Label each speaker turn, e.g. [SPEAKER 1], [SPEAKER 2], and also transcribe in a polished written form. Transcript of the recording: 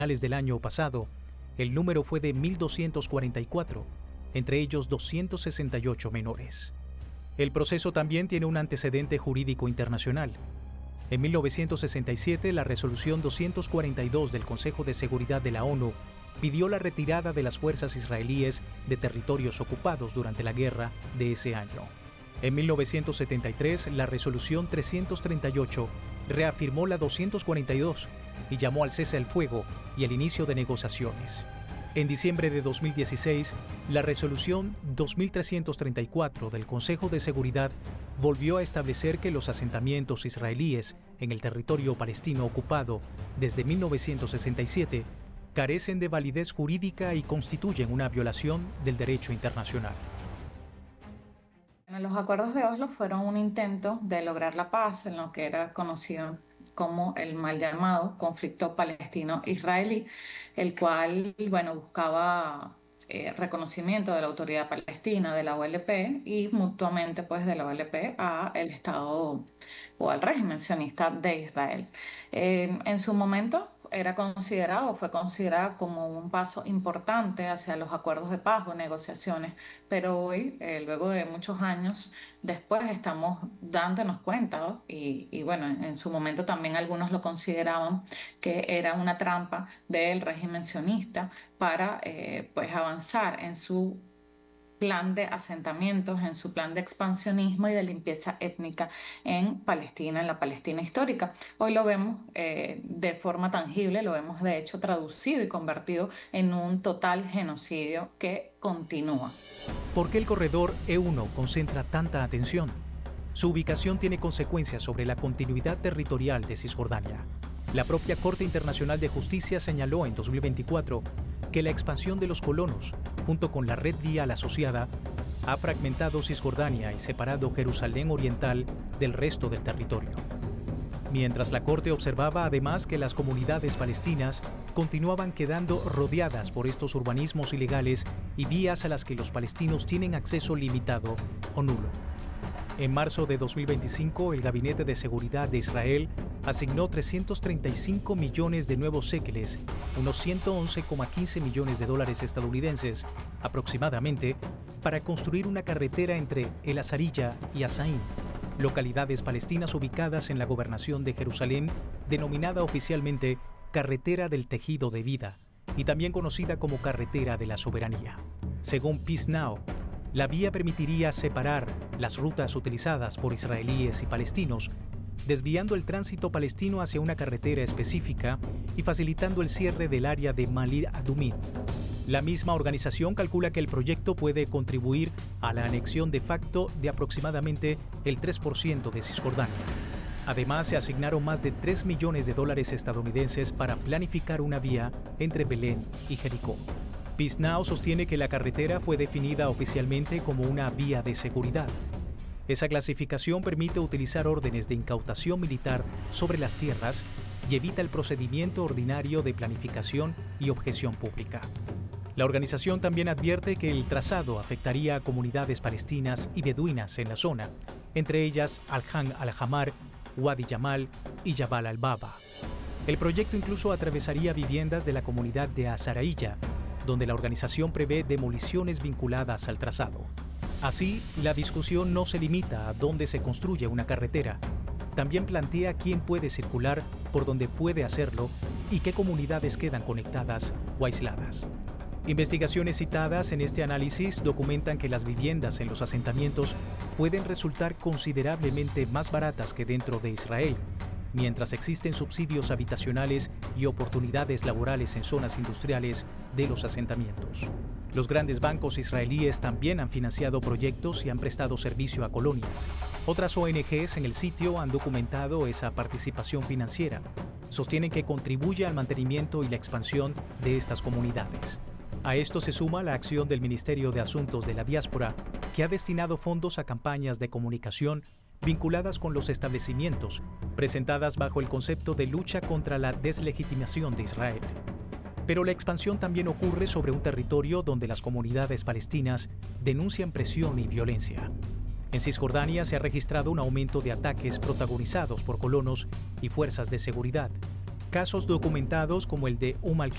[SPEAKER 1] finales del año pasado, el número fue de 1.244, entre ellos 268 menores. El proceso también tiene un antecedente jurídico internacional. En 1967, la Resolución 242 del Consejo de Seguridad de la ONU pidió la retirada de las fuerzas israelíes de territorios ocupados durante la guerra de ese año. En 1973, la Resolución 338 reafirmó la 242 y llamó al cese al fuego y al inicio de negociaciones. En diciembre de 2016, la Resolución 2334 del Consejo de Seguridad volvió a establecer que los asentamientos israelíes en el territorio palestino ocupado desde 1967 carecen de validez jurídica y constituyen una violación del derecho internacional.
[SPEAKER 2] Los acuerdos de Oslo fueron un intento de lograr la paz en lo que era conocido como el mal llamado conflicto palestino-israelí, el cual, buscaba reconocimiento de la autoridad palestina, de la OLP, y mutuamente pues de la OLP a el Estado o al régimen sionista de Israel. En su momento fue considerado como un paso importante hacia los acuerdos de paz o negociaciones, pero hoy, luego de muchos años después, estamos dándonos cuenta, ¿no? En su momento también algunos lo consideraban que era una trampa del régimen sionista para avanzar en su plan de asentamientos, en su plan de expansionismo y de limpieza étnica en Palestina, en la Palestina histórica. Hoy lo vemos de forma tangible, lo vemos de hecho traducido y convertido en un total genocidio que continúa.
[SPEAKER 1] ¿Por qué el corredor E1 concentra tanta atención? Su ubicación tiene consecuencias sobre la continuidad territorial de Cisjordania. La propia Corte Internacional de Justicia señaló en 2024 que la expansión de los colonos, junto con la red vial asociada, ha fragmentado Cisjordania y separado Jerusalén Oriental del resto del territorio. Mientras la Corte observaba además que las comunidades palestinas continuaban quedando rodeadas por estos urbanismos ilegales y vías a las que los palestinos tienen acceso limitado o nulo. En marzo de 2025, el Gabinete de Seguridad de Israel asignó 335 millones de nuevos séqueles, unos 111,15 millones de dólares estadounidenses, aproximadamente, para construir una carretera entre El Azariya y Asaín, localidades palestinas ubicadas en la gobernación de Jerusalén, denominada oficialmente Carretera del Tejido de Vida, y también conocida como Carretera de la Soberanía. Según Peace Now, la vía permitiría separar las rutas utilizadas por israelíes y palestinos, desviando el tránsito palestino hacia una carretera específica y facilitando el cierre del área de Malid Adumim. La misma organización calcula que el proyecto puede contribuir a la anexión de facto de aproximadamente el 3% de Cisjordania. Además, se asignaron más de 3 millones de dólares estadounidenses para planificar una vía entre Belén y Jericó. Peace Now sostiene que la carretera fue definida oficialmente como una vía de seguridad. Esa clasificación permite utilizar órdenes de incautación militar sobre las tierras y evita el procedimiento ordinario de planificación y objeción pública. La organización también advierte que el trazado afectaría a comunidades palestinas y beduinas en la zona, entre ellas Al-Han al-Hamar, Wadi Jamal y Jabal al-Baba. El proyecto incluso atravesaría viviendas de la comunidad de Azariya, donde la organización prevé demoliciones vinculadas al trazado. Así, la discusión no se limita a dónde se construye una carretera, también plantea quién puede circular, por dónde puede hacerlo y qué comunidades quedan conectadas o aisladas. Investigaciones citadas en este análisis documentan que las viviendas en los asentamientos pueden resultar considerablemente más baratas que dentro de Israel, mientras existen subsidios habitacionales y oportunidades laborales en zonas industriales de los asentamientos. Los grandes bancos israelíes también han financiado proyectos y han prestado servicio a colonias. Otras ONGs en el sitio han documentado esa participación financiera. Sostienen que contribuye al mantenimiento y la expansión de estas comunidades. A esto se suma la acción del Ministerio de Asuntos de la Diáspora, que ha destinado fondos a campañas de comunicación vinculadas con los establecimientos, presentadas bajo el concepto de lucha contra la deslegitimación de Israel. Pero la expansión también ocurre sobre un territorio donde las comunidades palestinas denuncian presión y violencia. En Cisjordania se ha registrado un aumento de ataques protagonizados por colonos y fuerzas de seguridad. Casos documentados como el de